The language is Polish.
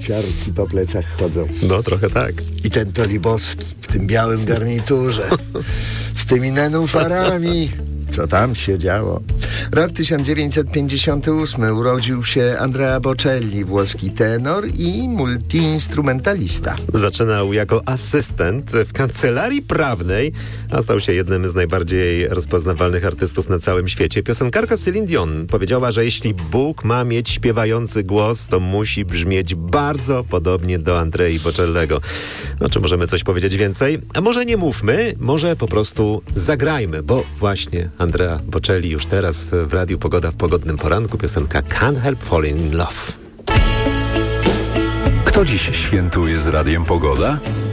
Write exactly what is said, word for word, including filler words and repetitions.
ciarki po plecach chodzą. No, trochę tak. I ten Tolibowski w tym białym garniturze z tymi nenufarami. Co tam się działo? Rok tysiąc dziewięćset pięćdziesiąty ósmy. Urodził się Andrea Bocelli, włoski tenor i multiinstrumentalista. Zaczynał jako asystent w kancelarii prawnej, a stał się jednym z najbardziej rozpoznawalnych artystów na całym świecie. Piosenkarka Céline Dion powiedziała, że jeśli Bóg ma mieć śpiewający głos, to musi brzmieć bardzo podobnie do Andrei Bocellego. No, czy możemy coś powiedzieć więcej? A może nie mówmy, może po prostu zagrajmy, bo właśnie Andrea Bocelli już teraz w Radiu Pogoda w pogodnym poranku. Piosenka Can't Help Falling in Love. Kto dziś świętuje z Radiem Pogoda?